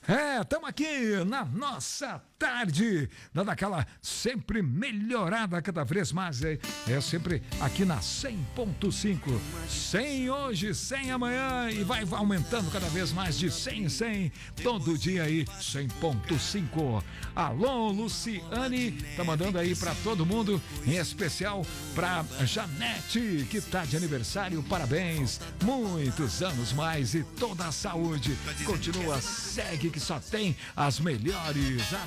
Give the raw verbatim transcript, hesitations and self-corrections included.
É, estamos aqui na nossa tarde, dando aquela sempre melhorada cada vez mais. É, é sempre aqui na cem ponto cinco. cem hoje, cem amanhã e vai aumentando cada vez mais de cem em cem. Todo dia aí, cem ponto cinco. Alô, Luciane, tá mandando aí pra todo mundo, em especial pra Janete, que tá de aniversário. Parabéns, muitos anos mais e toda a saúde. Continua, segue que só tem as melhores. As